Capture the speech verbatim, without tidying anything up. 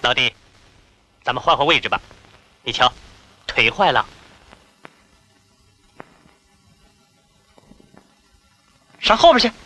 老弟，咱们换换位置吧。你瞧，腿坏了。 上后边去。